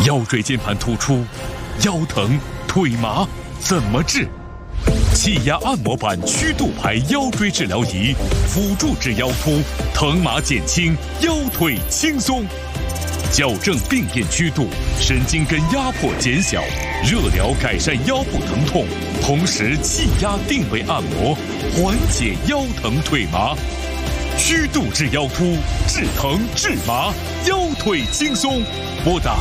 腰椎间盘突出、腰疼、腿麻怎么治？气压按摩板曲度牌腰椎治疗仪，辅助治腰突，疼麻减轻，腰腿轻松。矫正病变曲度，神经根压迫减小，热疗改善腰部疼痛，同时气压定位按摩，缓解腰疼腿麻。曲度治腰突，治疼治麻，腰腿轻松。拨打